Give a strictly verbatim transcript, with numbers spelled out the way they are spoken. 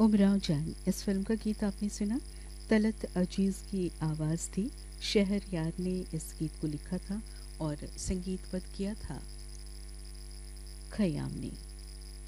उमराव जान, इस फिल्म का गीत आपने सुना। तलत अजीज़ की आवाज़ थी। शहरयार ने इस गीत को लिखा था और संगीतबद्ध किया था खयाम ने।